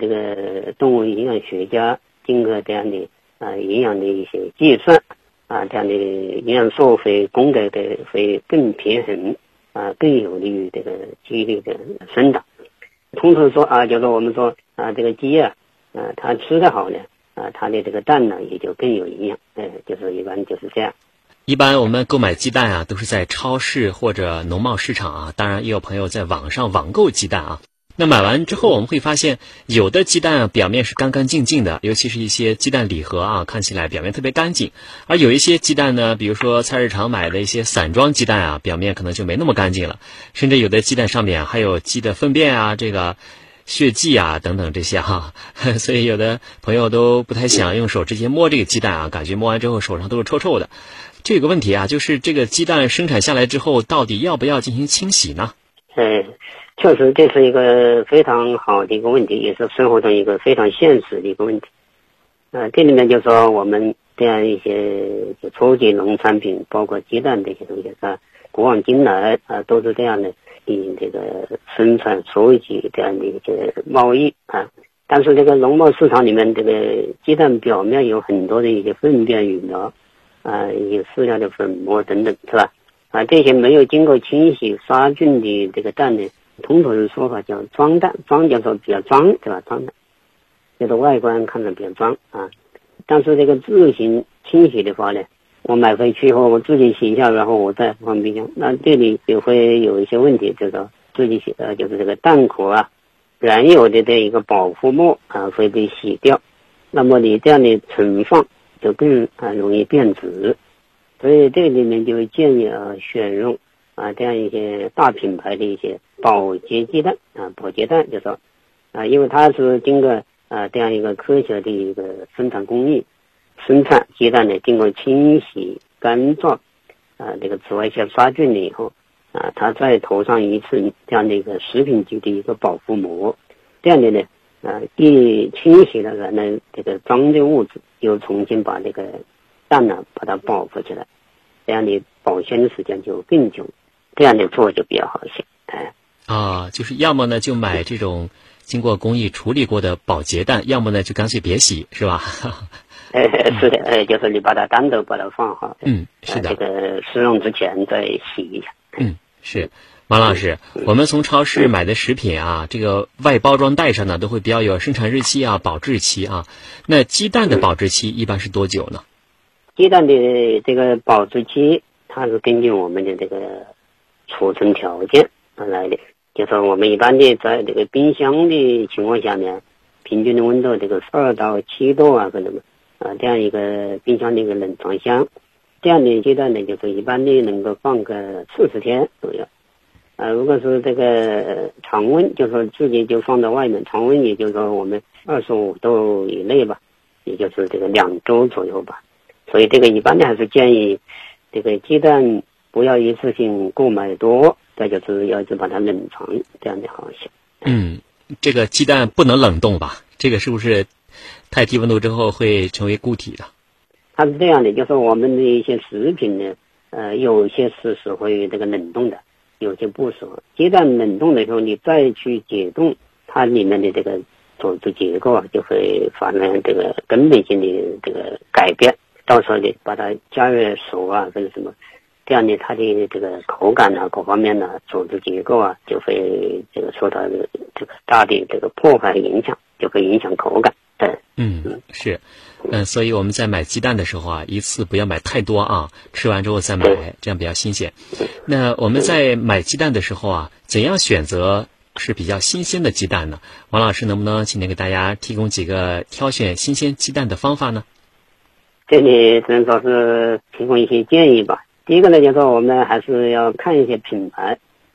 这个动物营养学家经过这样的营养的一些计算这样的营养素会供给的会更平衡更有利于这个鸡的生长。通常说就是我们说这个鸡它吃得好呢它的这个蛋呢也就更有营养，就是一般就是这样。 一般我们购买鸡蛋都是在超市或者农贸市场当然也有朋友在网上网购鸡蛋那买完之后我们会发现有的鸡蛋表面是干干净净的，尤其是一些鸡蛋礼盒看起来表面特别干净，而有一些鸡蛋呢，比如说菜市场买的一些散装鸡蛋表面可能就没那么干净了，甚至有的鸡蛋上面还有鸡的粪便这个血迹等等这些所以有的朋友都不太想用手直接摸这个鸡蛋感觉摸完之后手上都是臭臭的。这个问题就是这个鸡蛋生产下来之后到底要不要进行清洗呢？ 确实这是一个非常好的一个问题，也是生活中一个非常现实的一个问题。这里面就说我们这样一些初级农产品，包括鸡蛋这些东西古往今来都是这样的以这个生产收集这样的一些贸易但是这个农贸市场里面这个鸡蛋表面有很多的一些粪便羽毛一些饲料的粉末等等，是吧？这些没有经过清洗杀菌的这个蛋呢，通俗的说法叫装蛋，装叫做比较装，对吧？装蛋就是外观看着比较装但是这个自行清洗的话呢，我买回去以后我自己洗一下，然后我再放冰箱，那这里就会有一些问题，就是自己洗就是这个蛋壳原有的这一个保护膜会被洗掉，那么你这样的存放就更容易变质，所以这里面就建议选用这样一些大品牌的一些保洁鸡蛋保洁蛋，就说因为它是经过这样一个科学的一个生产工艺生产鸡蛋呢，经过清洗干燥这个紫外线杀菌了以后它再涂上一次这样的一个食品级的一个保护膜，这样的呢一清洗了原来这个脏的物质，又重新把这个蛋把它保护起来，这样的保鲜的时间就更久，这样的做就比较好一些就是要么呢就买这种经过工艺处理过的保洁蛋，要么呢就干脆别洗，是吧？ 是的，就是你把它单独把它放好， 是的， 这个使用之前再洗一下。 是。王老师，我们从超市买的食品这个外包装袋上呢都会标有生产日期保质期那鸡蛋的保质期一般是多久呢？ 鸡蛋的这个保质期它是根据我们的这个储存条件来的，就是我们一般的在这个冰箱的情况下呢，平均的温度这个2到7度可能这样一个冰箱的一个冷藏箱，这样的鸡蛋呢就是一般的能够放个40天左右如果是这个常温，就是说直接就放在外面，常温也就是说我们25度以内吧，也就是这个2周左右吧。所以这个一般的还是建议这个鸡蛋不要一次性购买多，再就是要把它冷藏，这样的好一些。 这个鸡蛋不能冷冻吧？这个是不是太低温度之后会成为固体的？ 它是这样的，就是我们的一些食品呢有些是适合于这个冷冻的，有些不适合。鸡蛋冷冻的时候你再去解冻，它里面的这个组织结构就会发生这个根本性的这个改变，到时候你把它加热熟跟什么，这样的它的这个口感各方面组织结构就会这个受到这个大的这个破坏影响，就会影响口感。 是。所以我们在买鸡蛋的时候一次不要买太多吃完之后再买，这样比较新鲜。那我们在买鸡蛋的时候怎样选择是比较新鲜的鸡蛋呢？王老师能不能请您给大家提供几个挑选新鲜鸡蛋的方法呢？ 这里只能说是提供一些建议吧。第一个呢，就是说我们还是要看一些品牌